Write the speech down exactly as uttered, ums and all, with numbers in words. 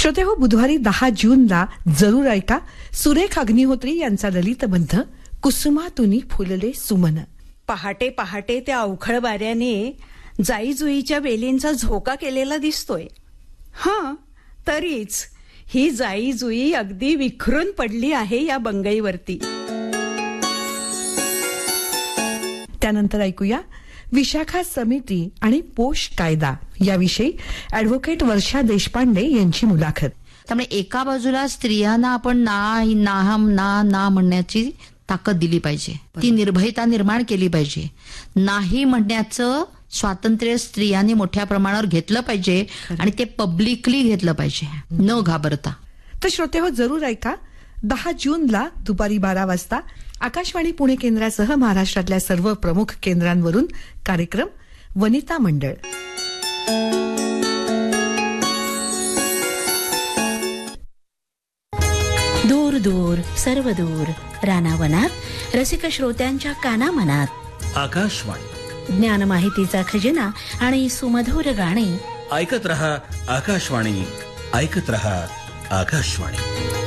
श्रोते हो, बुधवारी दहा जूनला जरूर ऐका सुरेख अग्निहोत्री यांचा ललितबंध कुसुमातुनी फुलले सुमन. पहाटे पहाटे त्या अवखळ वाऱ्याने जाईजुईच्या वेलींचा झोका केलेला दिसतोय. हा, तरीच ही जाईजुई अगदी विखरून पडली आहे या बंगईवरती. त्यानंतर ऐकूया विशाखा समिती आणि पोष कायदा याविषयी ऍडव्होकेट वर्षा देशपांडे यांची मुलाखत. त्यामुळे एका बाजूला स्त्रियांना आपण ना ना ना ना म्हणण्याची ताकद दिली पाहिजे, ती निर्भयता निर्माण केली पाहिजे. नाही म्हणण्याचं स्वातंत्र्य स्त्रियांनी मोठ्या प्रमाणावर घेतलं पाहिजे आणि ते पब्लिकली घेतलं पाहिजे, न घाबरता. तर श्रोते हो, जरूर ऐका दहा जूनला दुपारी बारा वाजता आकाशवाणी पुणे केंद्रासह महाराष्ट्रातल्या सर्व प्रमुख केंद्रांवरून कार्यक्रम वनिता मंडळ. दूर दूर सर्व दूर रानावनात रसिक श्रोत्यांच्या कानामनात आकाशवाणी, ज्ञान माहितीचा खजिना आणि सुमधुर गाणी. ऐकत रहा आकाशवाणी, ऐकत रहा आकाशवाणी.